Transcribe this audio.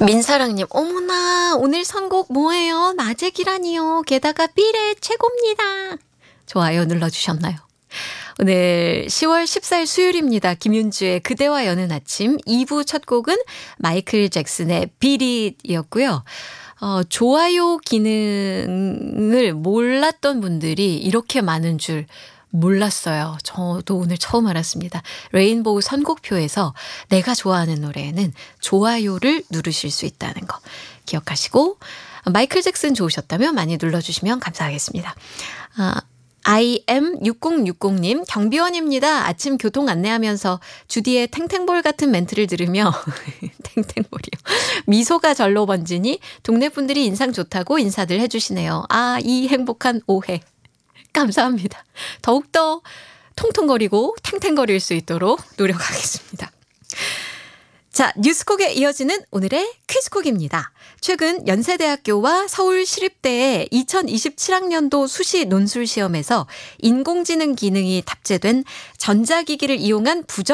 민사랑님, 어머나, 오늘 선곡 뭐예요? 낮의 기란이요. 게다가 삐레 최고입니다. 좋아요 눌러주셨나요? 오늘 10월 14일 수요일입니다. 김윤주의 그대와 여는 아침 2부 첫 곡은 마이클 잭슨의 비릿이었고요. 좋아요 기능을 몰랐던 분들이 이렇게 많은 줄 몰랐어요. 저도 오늘 처음 알았습니다. 레인보우 선곡표에서 내가 좋아하는 노래에는 좋아요를 누르실 수 있다는 거 기억하시고, 마이클 잭슨 좋으셨다면 많이 눌러주시면 감사하겠습니다. IM6060님, 경비원입니다. 아침 교통 안내하면서 주디의 탱탱볼 같은 멘트를 들으며 탱탱볼이요. 미소가 절로 번지니 동네 분들이 인상 좋다고 인사들 해주시네요. 이 행복한 오해. 감사합니다. 더욱더 통통거리고 탱탱거릴 수 있도록 노력하겠습니다. 자, 뉴스콕에 이어지는 오늘의 퀴즈콕입니다. 최근 연세대학교와 서울시립대의 2027학년도 수시 논술 시험에서 인공지능 기능이 탑재된 전자기기를 이용한 부정